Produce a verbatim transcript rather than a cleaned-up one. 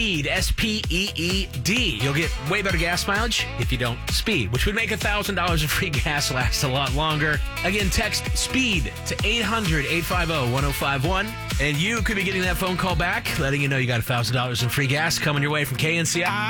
Speed, S P E E D. You'll get way better gas mileage if you don't speed, which would make one thousand dollars of free gas last a lot longer. Again, text SPEED to eight hundred, eight five zero, one zero five one, and you could be getting that phone call back, letting you know you got one thousand dollars in free gas coming your way from K N C I.